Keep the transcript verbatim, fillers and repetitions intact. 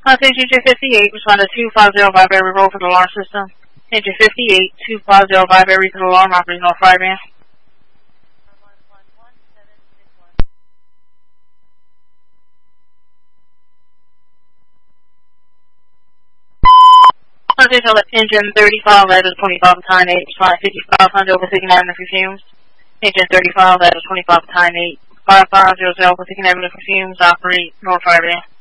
Uh, Engine fifty-eight, respond to two five zero Viberry Road for the alarm system. Engine fifty-eight, two five zero Viberry for the alarm, operating North Fireband. Engine thirty-five, that is twenty-five, time eight, respond fifty-five hundred over Second Avenue for fumes. Engine thirty-five, that is twenty-five, time eight, five five zero zero over Second Avenue for fumes, operate North Fireband.